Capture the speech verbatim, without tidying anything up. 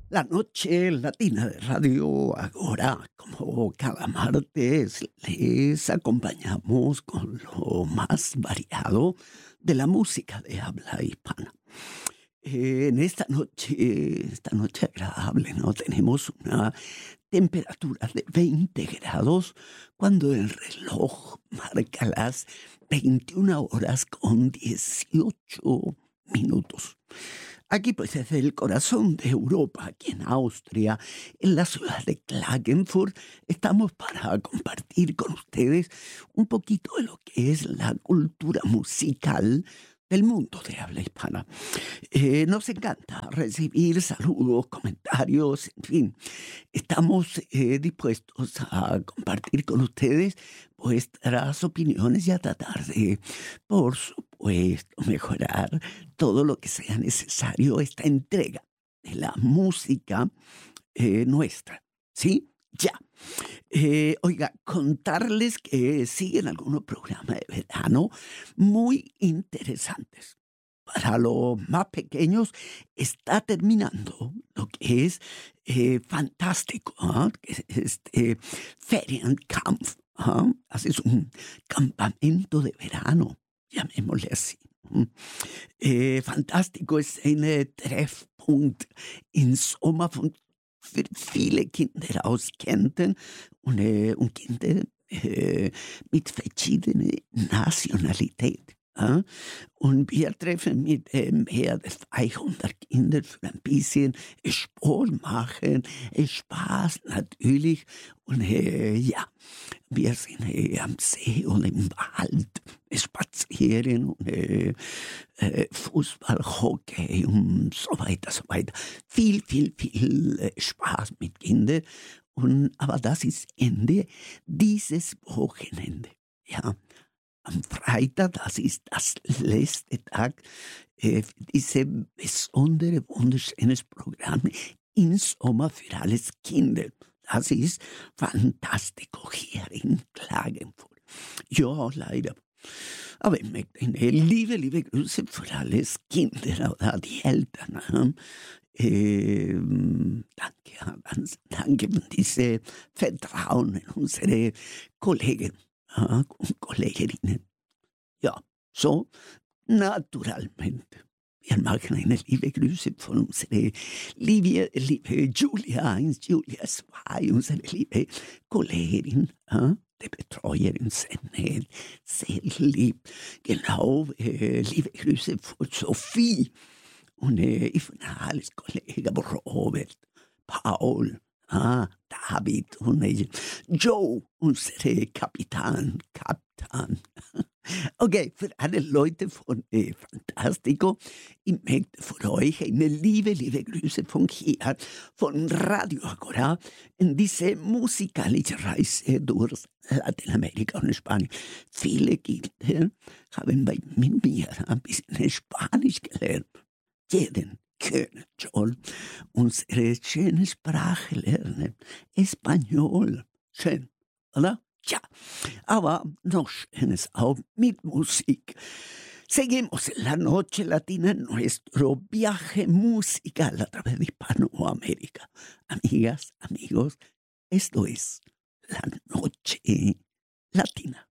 La noche latina de Radio Agora, como cada martes, les acompañamos con lo más variado de la música de habla hispana. Eh, en esta noche, esta noche agradable, ¿no? Tenemos una temperatura de veinte grados cuando el reloj marca las veintiuna horas con dieciocho minutos. Aquí pues desde el corazón de Europa, aquí en Austria, en la ciudad de Klagenfurt, estamos para compartir con ustedes un poquito de lo que es la cultura musical del mundo de habla hispana. Eh, nos encanta recibir saludos, comentarios, en fin. Estamos eh, dispuestos a compartir con ustedes vuestras opiniones y a tratar de, por supuesto, mejorar todo lo que sea necesario esta entrega de la música eh, nuestra. ¿Sí? Ya. Eh, oiga, contarles que siguen algunos programas de verano muy interesantes. Para los más pequeños está terminando lo que es eh, fantástico, ¿ah? Que es este Ferienkampf, ¿ah? Haces un campamento de verano, llamémosle así. ¿Mm? Eh, fantástico ist eine Treffpunkt in Sommer von für viele Kinder aus Kärnten und, äh, und Kinder äh, mit verschiedener Nationalität. Ja? Und wir treffen mit äh, mehr als zweihundert Kindern für ein bisschen Sport machen, äh, Spaß natürlich. Und äh, ja, wir sind äh, am See und im Wald spazieren und äh, äh, Fußball, Hockey und so weiter, so weiter. Viel, viel, viel äh, Spaß mit Kindern. Und, aber das ist Ende dieses Wochenende. Ja. Am Freitag, das ist das letzte Tag äh, für dieses besondere, wunderschönes Programm im Sommer für alles Kinder. Das ist fantastico hier in Klagenfurt. Ja, leider. Aber ich möchte eine liebe, liebe Grüße für alles Kinder oder die Eltern. Ähm, danke, ganz, danke für diese Vertrauen in unsere Kollegen. Ah, und Kolleginnen. Ja, so naturalmente. Wir machen eine liebe Grüße von unserer liebe, liebe Julia eins, Julia zwei, unsere liebe Kollegin, ah, die Betreuerin, sehr nett, sehr lieb. Genau, äh, liebe Grüße von Sophie und äh, ich von alles Kollegen, Robert, Paul, Ah, David und äh, Joe, unsere Kapitän, Kapitän. Okay, für alle Leute von äh, Fantastico, ich möchte für euch eine liebe, liebe Grüße von hier, von Radio Agora, in diese musikalische Reise durch Lateinamerika und Spanien. Viele Kinder haben bei mir ein bisschen Spanisch gelernt. Jeden können schon unsere schöne Sprache lernen. Espanol. Schön, oder? Ja, aber noch schönes auch mit Musik. Seguimos en la noche latina en nuestro viaje musical a través de Hispanoamérica. Amigas, amigos, esto es la noche latina.